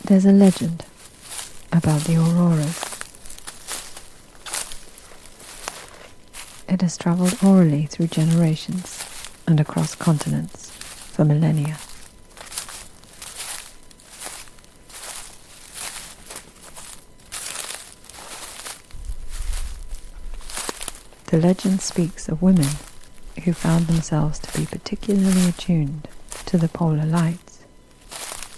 There's a legend about the auroras. It has traveled orally through generations and across continents for millennia. The legend speaks of women who found themselves to be particularly attuned to the polar light.